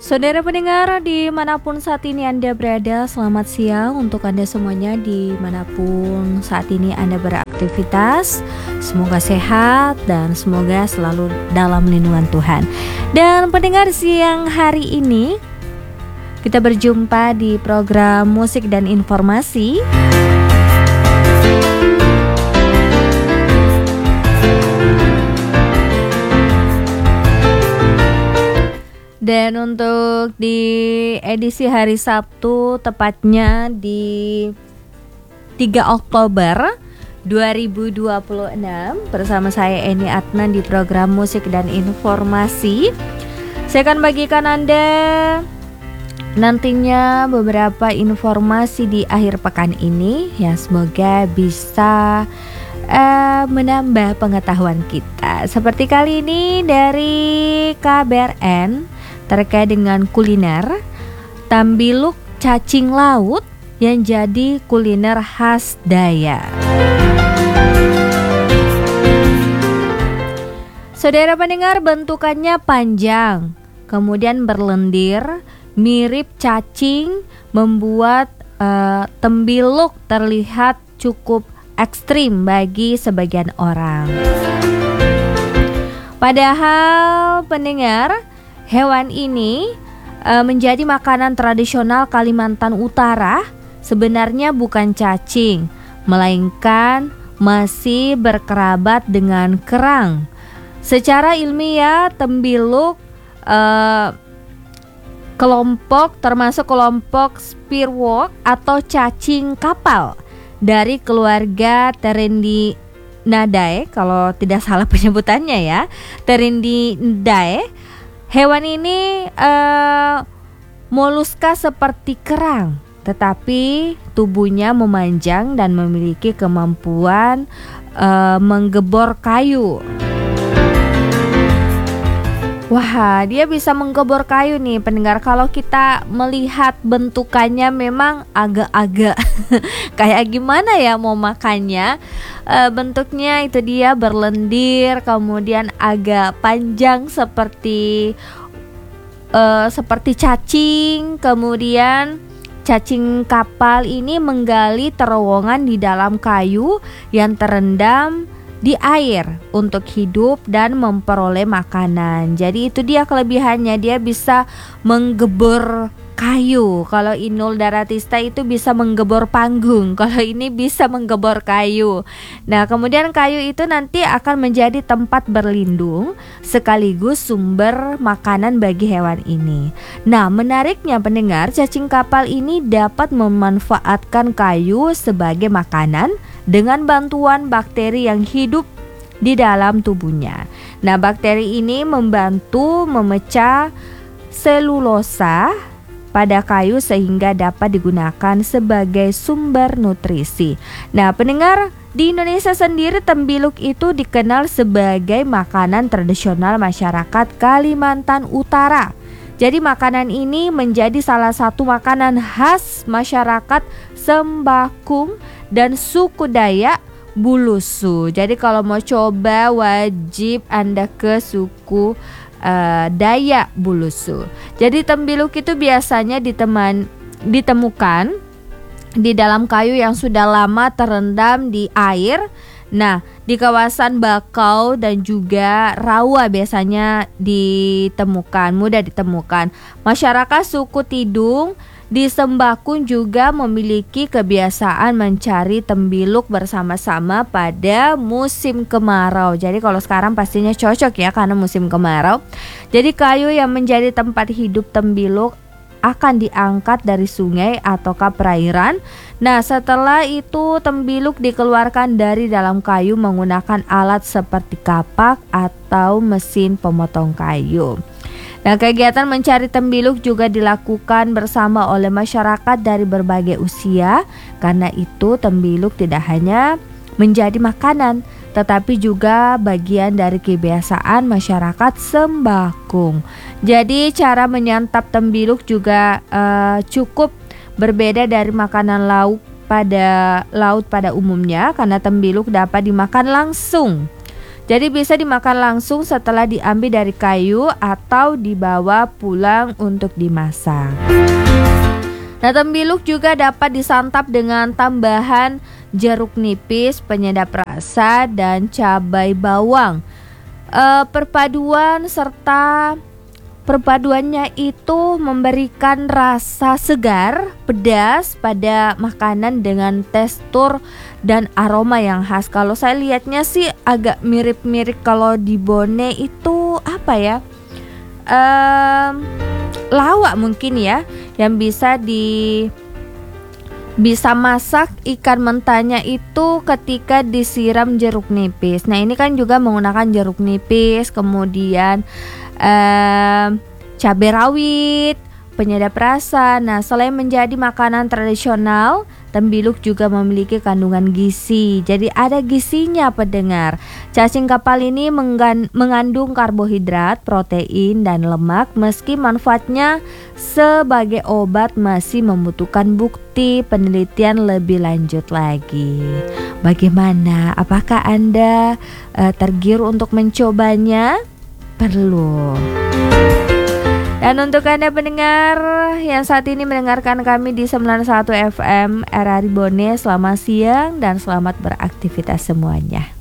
Saudara pendengar dimanapun saat ini Anda berada, selamat siang untuk Anda semuanya dimanapun saat ini Anda beraktivitas. Semoga sehat dan semoga selalu dalam lindungan Tuhan. Dan pendengar, siang hari ini kita berjumpa di program Musik dan Informasi. Dan untuk di edisi hari Sabtu, tepatnya di 3 Oktober 2026, bersama saya Eni Adnan di program Musik dan Informasi. Saya akan bagikan Anda nantinya beberapa informasi di akhir pekan ini yang semoga bisa menambah pengetahuan kita. Seperti kali ini dari KBRN terkait dengan kuliner, tambiluk cacing laut yang jadi kuliner khas Dayak. Saudara pendengar, bentukannya panjang, kemudian berlendir, mirip cacing, membuat tembiluk terlihat cukup ekstrim bagi sebagian orang. Padahal pendengar, hewan ini menjadi makanan tradisional Kalimantan Utara. Sebenarnya bukan cacing, melainkan masih berkerabat dengan kerang. Secara ilmiah, tembiluk termasuk kelompok spearwort atau cacing kapal dari keluarga Therindinae, kalau tidak salah penyebutannya ya, Therindinae. Hewan ini moluska seperti kerang, tetapi tubuhnya memanjang dan memiliki kemampuan menggebor kayu. Wah, dia bisa menggebor kayu nih pendengar. Kalau kita melihat bentukannya memang agak-agak kayak gimana ya mau makannya. Bentuknya itu dia berlendir, kemudian agak panjang seperti cacing. Kemudian cacing kapal ini menggali terowongan di dalam kayu yang terendam di air untuk hidup dan memperoleh makanan. Jadi itu dia kelebihannya, dia bisa menggebor kayu. Kalau Inul Daratista itu bisa menggebor panggung, kalau ini bisa menggebor kayu. Nah, kemudian kayu itu nanti akan menjadi tempat berlindung sekaligus sumber makanan bagi hewan ini. Nah, menariknya pendengar, cacing kapal ini dapat memanfaatkan kayu sebagai makanan dengan bantuan bakteri yang hidup di dalam tubuhnya. Nah, bakteri ini membantu memecah selulosa pada kayu sehingga dapat digunakan sebagai sumber nutrisi. Nah, pendengar, di Indonesia sendiri tembiluk itu dikenal sebagai makanan tradisional masyarakat Kalimantan Utara. Jadi makanan ini menjadi salah satu makanan khas masyarakat Sembakung dan suku Dayak Bulusu. Jadi kalau mau coba wajib Anda ke suku Dayak Bulusu. Jadi tembiluk itu biasanya ditemukan di dalam kayu yang sudah lama terendam di air. Nah, di kawasan bakau dan juga rawa biasanya mudah ditemukan. Masyarakat suku Tidung di Sembakung juga memiliki kebiasaan mencari tembiluk bersama-sama pada musim kemarau. Jadi kalau sekarang pastinya cocok ya karena musim kemarau. Jadi kayu yang menjadi tempat hidup tembiluk akan diangkat dari sungai ataukah perairan. Nah, setelah itu tembiluk dikeluarkan dari dalam kayu menggunakan alat seperti kapak atau mesin pemotong kayu. Nah, kegiatan mencari tembiluk juga dilakukan bersama oleh masyarakat dari berbagai usia. Karena itu tembiluk tidak hanya menjadi makanan, tetapi juga bagian dari kebiasaan masyarakat Sembakung. Jadi cara menyantap tembiluk juga cukup berbeda dari makanan laut pada umumnya, karena tembiluk dapat dimakan langsung. Jadi bisa dimakan langsung setelah diambil dari kayu atau dibawa pulang untuk dimasak. Nah, tembiluk juga dapat disantap dengan tambahan jeruk nipis, penyedap rasa, dan cabai bawang. Perpaduannya itu memberikan rasa segar, pedas pada makanan dengan tekstur dan aroma yang khas. Kalau saya lihatnya sih agak mirip-mirip kalau di Bone itu apa ya? Lawak mungkin ya, yang bisa masak ikan mentahnya itu ketika disiram jeruk nipis. Nah, ini kan juga menggunakan jeruk nipis, kemudian cabai rawit, penyedap rasa. Nah, selain menjadi makanan tradisional, tembiluk juga memiliki kandungan gizi. Jadi ada gizinya pendengar. Cacing kapal ini mengandung karbohidrat, protein, dan lemak. Meski manfaatnya sebagai obat masih membutuhkan bukti penelitian lebih lanjut lagi. Bagaimana? Apakah Anda tergiur untuk mencobanya? Perlu. Dan untuk Anda pendengar yang saat ini mendengarkan kami di 91 FM RRI Bone, selamat siang dan selamat beraktivitas semuanya.